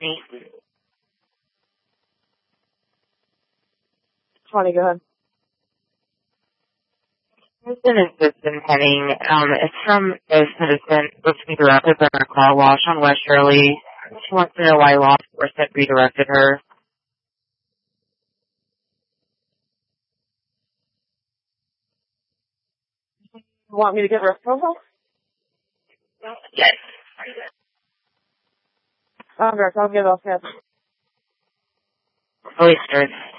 me. 20, go ahead. Citizen assistant heading. It's from a citizen supposed to be directed by her car wash on West Shirley. She wants to know why law enforcement redirected her. You want me to get her a profile? Yes. Direct, I'll get it off, yes. Oysters.